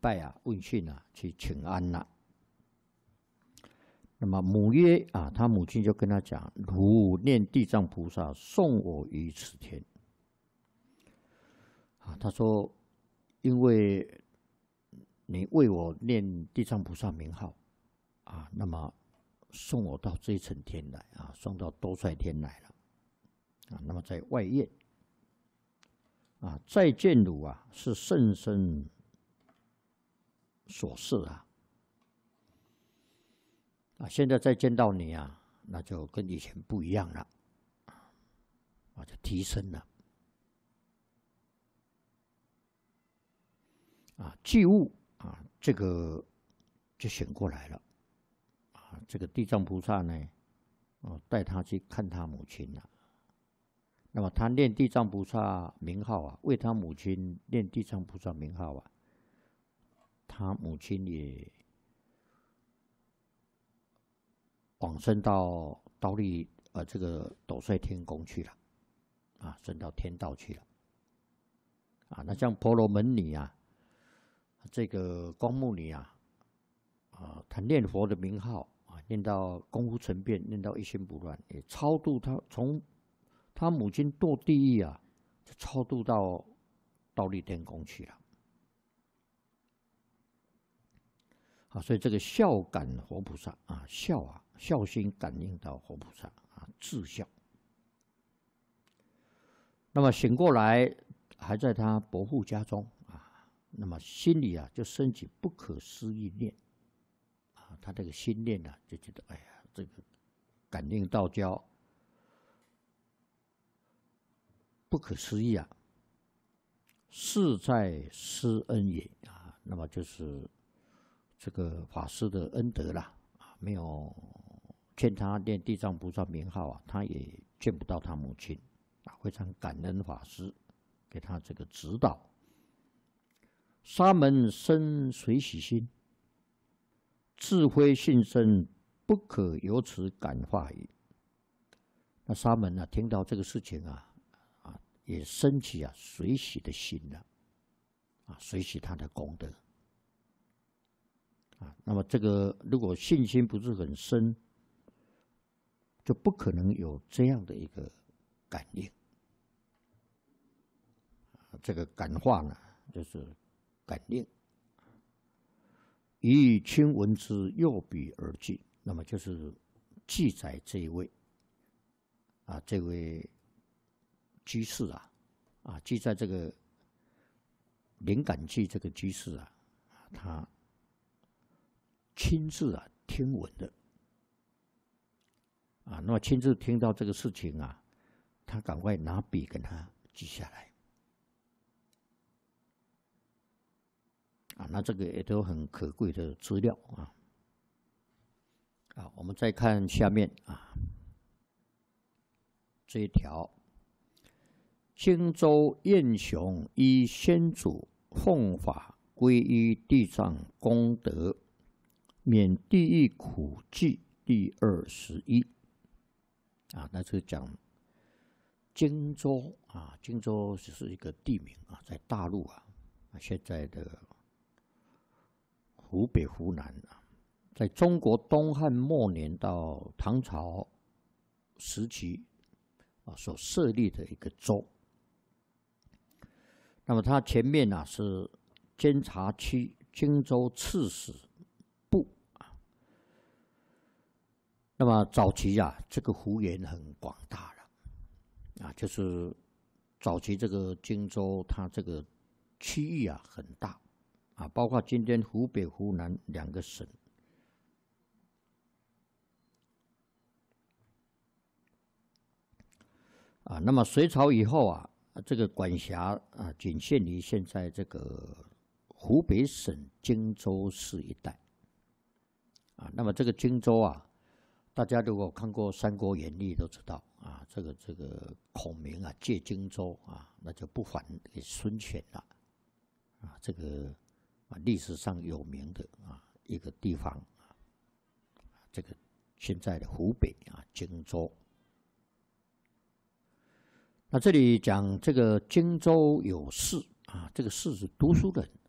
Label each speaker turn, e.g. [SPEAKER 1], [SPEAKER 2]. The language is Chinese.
[SPEAKER 1] 拜啊问讯啊，去请安了。那么母曰啊，他母亲就跟他讲：“汝念地藏菩萨送我于此天。”啊，他说：“因为你为我念地藏菩萨名号啊，那么送我到这一层天来啊，送到多帅天来了啊。那么在外院啊，再见汝啊，是甚深所示啊。”啊，现在再见到你啊，那就跟以前不一样了，啊，就提升了，啊，觉悟啊，这个就醒过来了，啊，这个地藏菩萨呢，带他去看他母亲了。那么他念地藏菩萨名号啊，为他母亲念地藏菩萨名号啊，他母亲也往生到这个斗率天宫去了，啊，升到天道去了，啊，那像婆罗门女啊，这个光目女啊，他念佛的名号啊，念到功夫成变，念到一心不乱，也超度他，从他母亲堕地狱啊，就超度到忉利天宫去了。啊，所以这个孝感活菩萨啊，孝心感应到活菩萨啊，至孝。那么醒过来，还在他伯父家中啊，那么心里啊就升起不可思议念啊，他这个心念啊就觉得，哎呀，这个感应道交不可思议啊，是在施恩也啊，那么就是这个法师的恩德啦啊，没有劝他念地藏菩萨名号啊，他也见不到他母亲啊，非常感恩法师给他这个指导。沙门生随喜心，智慧信身，不可由此感化矣。那沙门啊，听到这个事情啊，也升起啊随喜的心了啊，随喜他的功德。啊，那么这个如果信心不是很深，就不可能有这样的一个感应。这个感化呢，就是感应。以亲闻之，诱彼而记。那么就是记载这一位啊，这位居士啊，记载这个灵感记这个居士啊，他亲自听闻的啊，那么亲自听到这个事情啊，他赶快拿笔跟他记下来啊，那这个也都很可贵的资料啊。我们再看下面啊，这一条：荆州燕雄依先祖奉法，皈依地藏功德，免地狱苦记第21啊，那是讲荆州啊，荆州是一个地名啊，在大陆啊，现在的湖北、湖南啊，在中国东汉末年到唐朝时期啊所设立的一个州。那么它前面啊是监察区荆州刺史部啊。那么早期啊，这个幅员很广大了啊，就是早期这个荆州它这个区域啊很大啊，包括今天湖北、湖南2个省啊。那么隋朝以后啊，这个管辖啊仅限于现在这个湖北省荆州市一带啊。那么这个荆州啊，大家如果看过《三国演义》都知道啊，这个孔明啊借荆州啊，那就不还给孙权了啊。这个历史上有名的一个地方啊，这个现在的湖北啊荆州。那这里讲这个荆州有士啊，这个士是读书人